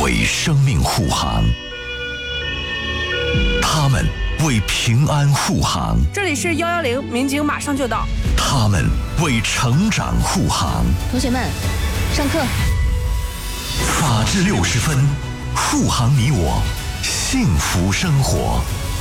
为生命护航，他们为平安护航。 这里是110，民警马上就到。 他们为成长护航。 同学们，上课。 法治60分，护航你我，幸福生活。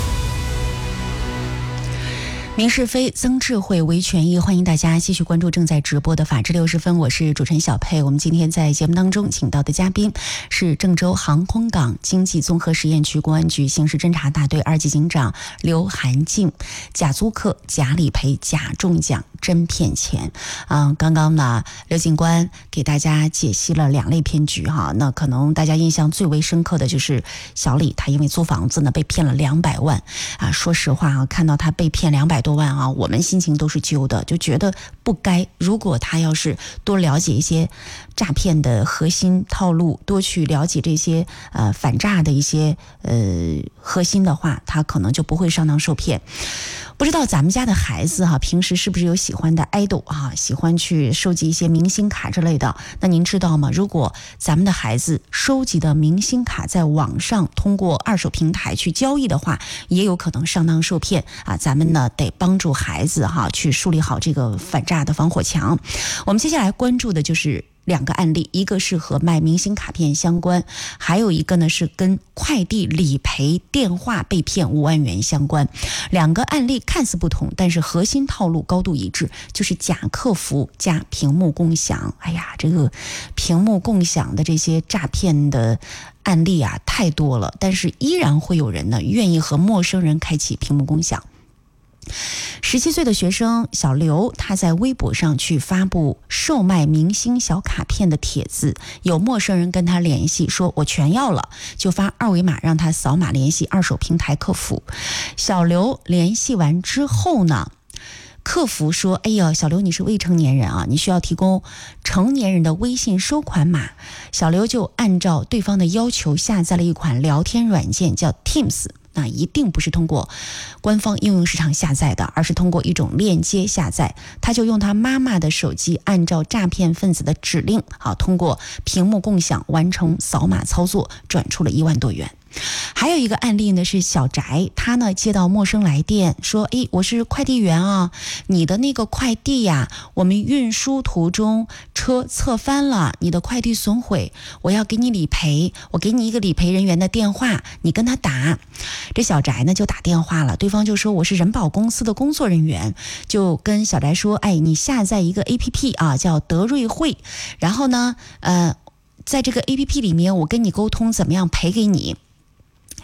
明是非，增智慧，为权益。欢迎大家继续关注正在直播的法治60分，我是主持人小佩。我们今天在节目当中请到的嘉宾是郑州航空港经济综合实验区公安局刑事侦查大队2级警长刘涵静。假租客、假理赔、假中奖、真骗钱。刚刚呢，刘警官给大家解析了2类骗局哈。那可能大家印象最为深刻的就是小李，他因为租房子呢被骗了200万啊。说实话啊，看到他被骗200多万啊，我们心情都是揪的，就觉得不该。如果他要是多了解一些诈骗的核心套路，多去了解这些反诈的一些核心的话，他可能就不会上当受骗。不知道咱们家的孩子哈，平时是不是有喜欢的 idol 啊，喜欢去收集一些明星卡之类的？那您知道吗？如果咱们的孩子收集的明星卡在网上通过二手平台去交易的话，也有可能上当受骗啊。咱们呢得帮助孩子哈，去树立好这个反诈的防火墙。我们接下来关注的就是2个案例，一个是和卖明星卡片相关，还有一个呢是跟快递理赔电话被骗5万元相关。2个案例看似不同，但是核心套路高度一致，就是假客服加屏幕共享。哎呀，这个屏幕共享的这些诈骗的案例啊太多了，但是依然会有人呢愿意和陌生人开启屏幕共享。17岁的学生小刘，他在微博上去发布售卖明星小卡片的帖子，有陌生人跟他联系说我全要了，就发2维码让他扫码联系二手平台客服。小刘联系完之后呢，客服说哎呀，小刘你是未成年人啊，你需要提供成年人的微信收款码。小刘就按照对方的要求下载了一款聊天软件叫 Teams，那一定不是通过官方应用市场下载的，而是通过一种链接下载。他就用他妈妈的手机，按照诈骗分子的指令，通过屏幕共享完成扫码操作，转出了1万多元。还有一个案例呢，是小翟，他呢接到陌生来电说，我是快递员啊，你的那个快递呀，我们运输途中车侧翻了，你的快递损毁，我要给你理赔，我给你一个理赔人员的电话，你跟他打。这小翟呢就打电话了，对方就说我是人保公司的工作人员，就跟小翟说，你下载一个 APP 啊，叫德瑞汇，然后呢在这个 APP 里面我跟你沟通怎么样赔给你。